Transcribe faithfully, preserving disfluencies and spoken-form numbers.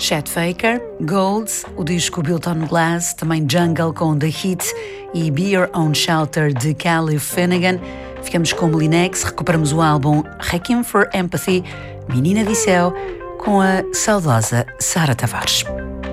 Chet Faker, Gold, o disco Built on Glass, também Jungle com The Heat e Be Your Own Shelter de Callie Finnegan. Ficamos com Molinex, recuperamos o álbum Requiem for Empathy, Menina de Céu, com a saudosa Sara Tavares.